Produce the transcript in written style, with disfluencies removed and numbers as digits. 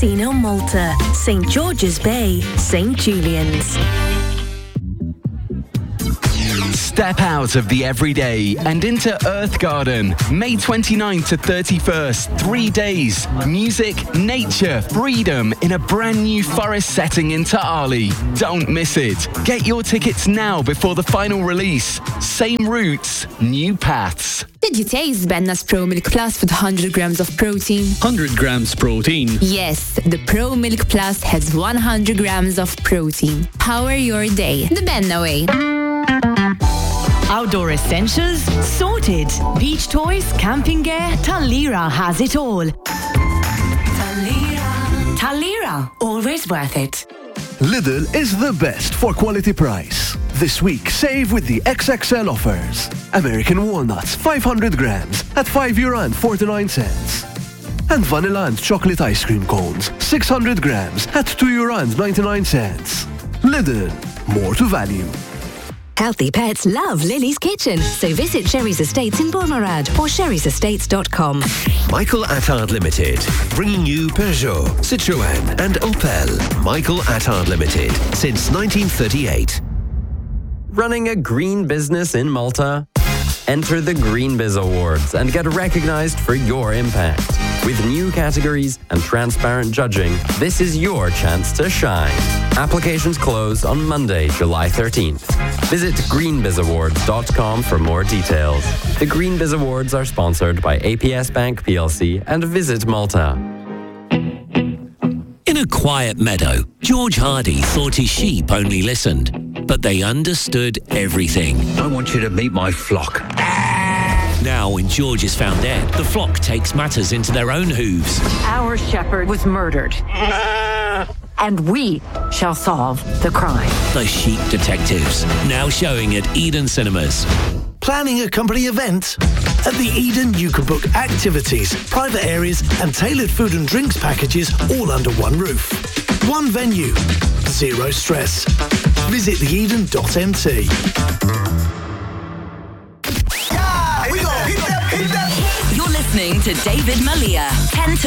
Casino Malta, St George's Bay, St Julian's. Step out of the everyday and into Earth Garden. May 29th to 31st, 3 days. Music, nature, freedom in a brand new forest setting in Ta'ali. Don't miss it. Get your tickets now before the final release. Same routes, new paths. Did you taste Benna's Pro Milk Plus with 100 grams of protein? 100 grams protein. Yes, the Pro Milk Plus has 100 grams of protein. Power your day the Benna way. Outdoor essentials? Sorted. Beach toys, camping gear, Talira has it all. Talira, always worth it. Lidl is the best for quality price. This week, save with the XXL offers. American walnuts, 500 grams at €5.49. And vanilla and chocolate ice cream cones, 600 grams at €2.99. Lidl, more to value. Healthy pets love Lily's Kitchen, so visit Sherry's Estates in Bournemouth or sherry'sestates.com. Michael Attard Limited, bringing you Peugeot, Citroën and Opel. Michael Attard Limited, since 1938. Running a green business in Malta? Enter the Green Biz Awards and get recognized for your impact. With new categories and transparent judging, this is your chance to shine. Applications close on Monday, July 13th. Visit greenbizawards.com for more details. The Green Biz Awards are sponsored by APS Bank PLC and Visit Malta. In a quiet meadow, George Hardy thought his sheep only listened, but they understood everything. I want you to meet my flock. Now, when George has found dead, the flock takes matters into their own hooves. Our shepherd was murdered. And we shall solve the crime. The Sheep Detectives, now showing at Eden Cinemas. Planning a company event? At the Eden, you can book activities, private areas, and tailored food and drinks packages all under one roof. One venue, zero stress. Visit theeden.mt. You're listening to David Malia, 10 to